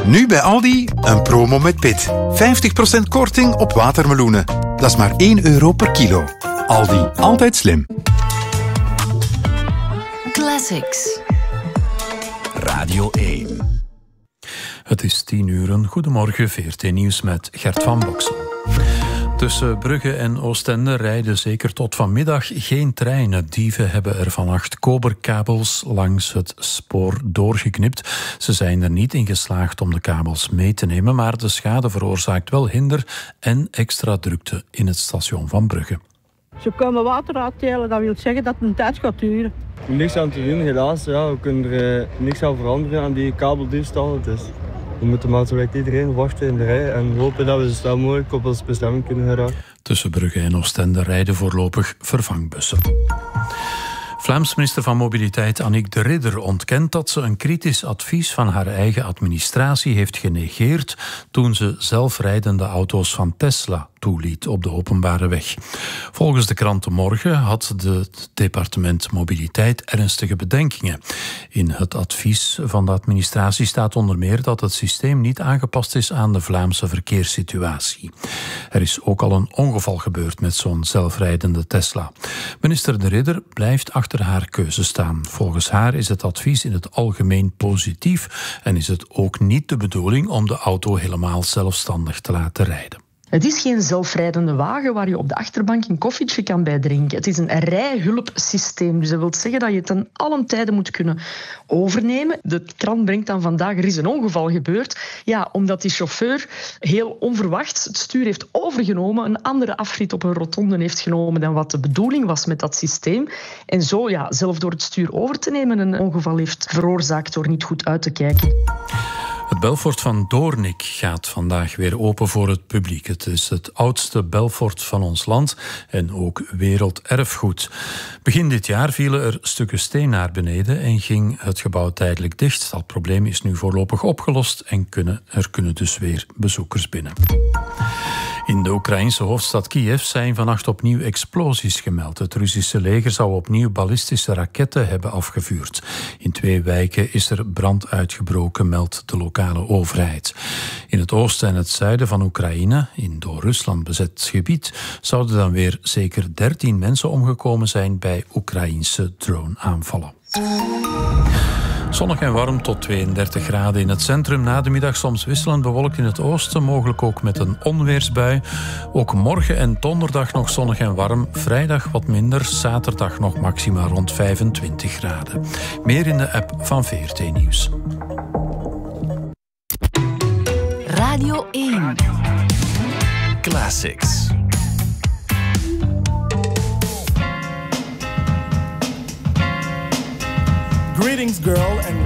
Nu bij Aldi een promo met pit. 50% korting op watermeloenen. Dat is maar €1 per kilo. Aldi, altijd slim. Classics. Radio 1. Het is 10:00. Goedemorgen, VRT Nieuws met Gert van Boksel. Tussen Brugge en Oostende rijden zeker tot vanmiddag geen treinen. Dieven hebben er vannacht koperkabels langs het spoor doorgeknipt. Ze zijn er niet in geslaagd om de kabels mee te nemen, maar de schade veroorzaakt wel hinder en extra drukte in het station van Brugge. Ze komen water uitdelen, dat wil zeggen dat het een tijd gaat duren. Niks aan te doen, helaas. Ja, we kunnen er niks aan veranderen aan die kabeldiefstal. Dus we moeten maar zoals iedereen wachten in de rij en hopen dat we zo snel mogelijk op ons bestemming kunnen geraken. Tussen Brugge en Oostende rijden voorlopig vervangbussen. Vlaams minister van Mobiliteit Annick de Ridder ontkent dat ze een kritisch advies van haar eigen administratie heeft genegeerd toen ze zelfrijdende auto's van Tesla toeliet op de openbare weg. Volgens de krant Morgen had het departement Mobiliteit ernstige bedenkingen. In het advies van de administratie staat onder meer dat het systeem niet aangepast is aan de Vlaamse verkeerssituatie. Er is ook al een ongeval gebeurd met zo'n zelfrijdende Tesla. Minister de Ridder blijft achter haar keuze staan. Volgens haar is het advies in het algemeen positief en is het ook niet de bedoeling om de auto helemaal zelfstandig te laten rijden. Het is geen zelfrijdende wagen waar je op de achterbank een koffietje kan bij drinken. Het is een rijhulpsysteem. Dus dat wil zeggen dat je het ten allen tijde moet kunnen overnemen. De krant brengt dan vandaag, er is een ongeval gebeurd. Ja, omdat die chauffeur heel onverwachts het stuur heeft overgenomen, een andere afrit op een rotonde heeft genomen dan wat de bedoeling was met dat systeem. En zo zelf door het stuur over te nemen een ongeval heeft veroorzaakt door niet goed uit te kijken. Het Belfort van Doornik gaat vandaag weer open voor het publiek. Het is het oudste Belfort van ons land en ook werelderfgoed. Begin dit jaar vielen er stukken steen naar beneden en ging het gebouw tijdelijk dicht. Dat probleem is nu voorlopig opgelost en er kunnen dus weer bezoekers binnen. In de Oekraïnse hoofdstad Kiev zijn vannacht opnieuw explosies gemeld. Het Russische leger zou opnieuw ballistische raketten hebben afgevuurd. In 2 wijken is er brand uitgebroken, meldt de lokale overheid. In het oosten en het zuiden van Oekraïne, in door Rusland bezet gebied, zouden dan weer zeker 13 mensen omgekomen zijn bij Oekraïnse drone-aanvallen. Zonnig en warm tot 32 graden in het centrum. Na de middag soms wisselend bewolkt in het oosten, mogelijk ook met een onweersbui. Ook morgen en donderdag nog zonnig en warm. Vrijdag wat minder, zaterdag nog maxima rond 25 graden. Meer in de app van VRT Nieuws. Radio 1. Classics. Greetings, girl, and